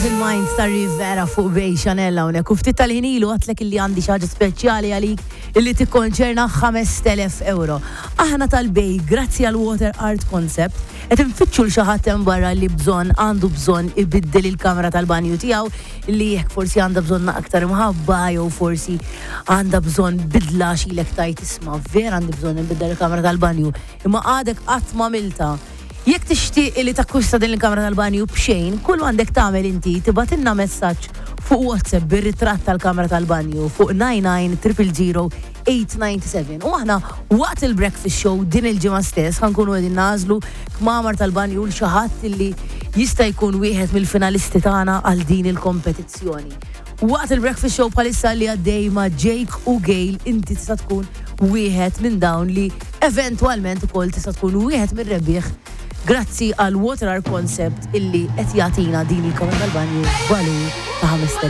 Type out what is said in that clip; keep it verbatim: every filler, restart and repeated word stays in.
Il-mind ta' Rivera fuq bej Xanella unek. U ftit tal-ħinilu għatlek illi għandi xaġa speċjali għalik illi tikkonċerna ħames telef euro. Aħna tal-bej, grazzi għal Water Art Concept, qed infittxu l-xaħat hemm barra li bżonn għandu bżonn ibiddel il-kamra tal-banju tiegħu li jekk forsi għandha bżonn aktar imħabba jew forsi għandha bżonn bidla xilek tajt isma' vera għandi bżonn inbiddel il-kamra tal-banju. Imma għadek qatt ma milta. Jekk tixtieq li takkusta din il-kamra tal-banju b'xejn, kull għandek tagħmel inti tibatilna messaġġ fuq WhatsApp bir-ritratt tal-kamra tal-banju fuq nine nine zero zero eight nine seven. U aħna waqt il-breakfast show din il-ġimgħa stess ħankunu qegħdin nażlu kmamar tal-banju l xi ħadd illi jista' jkun wieħed mill-finalisti tagħna għal din il-kompetizzjoni. Waqt il-breakfast show bħalissa li għaddej ma' Jake u Gail inti tista' tkun wieħed minn dawn li eventwalment ukoll tista' tkun wieħed mir-rebbieħ grazzi għal Water Art Concept illi qed jagħtina din il-kamra tal-banju valur ta' ħames telef.